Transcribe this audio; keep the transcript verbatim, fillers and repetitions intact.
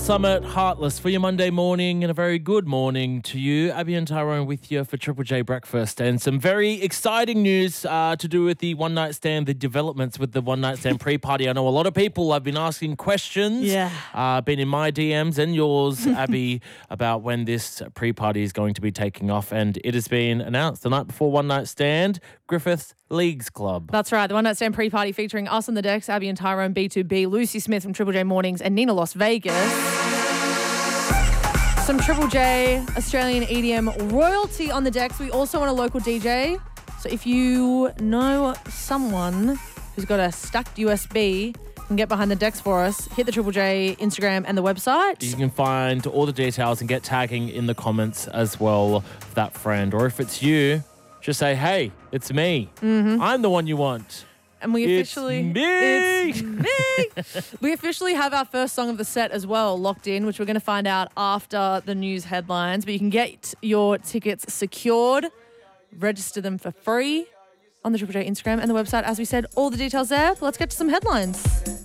Summit Heartless for your Monday morning, and a very good morning to you. Abby and Tyrone with you for Triple J Breakfast, and some very exciting news uh, to do with the one night stand, the developments with the one night stand pre-party. I know a lot of people have been asking questions, Yeah. uh, been in my D Ms and yours, Abby, about when this pre-party is going to be taking off, and it has been announced the night before one night stand, Griffiths Leagues Club. That's right. The One Night Stand pre-party featuring us on the decks, Abby and Tyrone, B two B, Lucy Smith from Triple J Mornings, and Nina Las Vegas. Some Triple J Australian E D M royalty on the decks. We also want a local D J. So if you know someone who's got a stacked U S B and get behind the decks for us, hit the Triple J Instagram and the website. You can find all the details and get tagging in the comments as well of that friend. Or if it's you, just say, hey, it's me. Mm-hmm. I'm the one you want. And we It's officially me. It's me. We officially have our first song of the set as well locked in, which we're going to find out after the news headlines. But you can get your tickets secured, register them for free on the Triple J Instagram and the website. As we said, all the details there. Let's get to some headlines.